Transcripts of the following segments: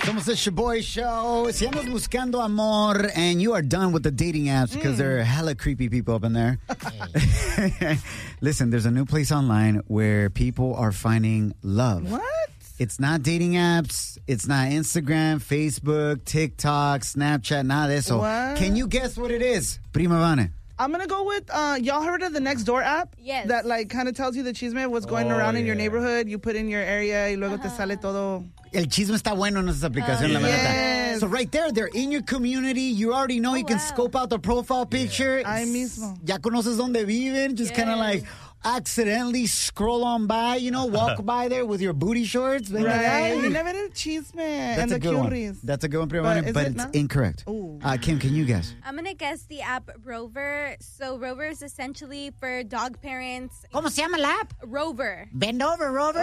Somos the Shaboy Show. Si andas buscando amor and you are done with the dating apps because there are hella creepy people up in there. Listen, there's a new place online where people are finding love. What? It's not dating apps. It's not Instagram, Facebook, TikTok, Snapchat, nada de eso. What? Can you guess what it is, Prima Vane? I'm going to go with, y'all heard of the Nextdoor app? Yes. That, like, kind of tells you the chisme, what's going around in your neighborhood. You put in your area y luego te sale todo. El chisme está bueno en esas aplicaciones, la verdad. Yes. So right there, they're in your community. You already know. You can scope out the profile picture. Ahí mismo. Ya conoces dónde viven. Just kind of like accidentally scroll on by, walk by there with your booty shorts. Right. Like, You never did chisme. That's and a the good one. curies. That's a good one, But is but it it's not? incorrect. Ooh. Kim, can you guess? I'm going to guess the app Rover. So Rover is essentially for dog parents. ¿Cómo se llama la app? Rover. Bend over, Rover.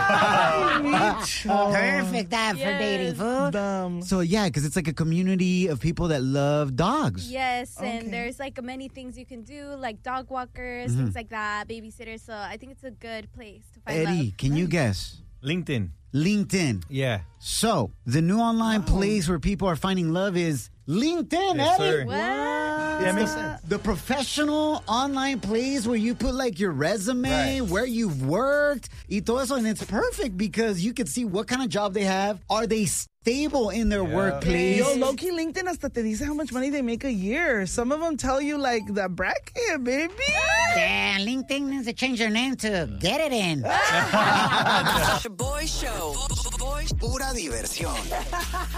Perfect app for dating, fool. Dumb. So yeah, because it's like a community of people that love dogs. Yes, Okay. and there's like many things you can do, like dog walkers, things like that, babysitters. So I think it's a good place to find Eddie, love. can you guess? LinkedIn. LinkedIn. Yeah. So the new online place where people are finding love is LinkedIn, Yes, Eddie. sir. What? Yeah, it makes sense. The professional online place where you put like your resume, Right. where you've worked, y todo eso, and it's perfect because you can see what kind of job they have. Are they stable in their workplace? Yo, low-key LinkedIn hasta te dice how much money they make a year. Some of them tell you, like, the bracket, baby. Damn, LinkedIn needs to change their name to Get It In. Shaboy Show. Pura diversión.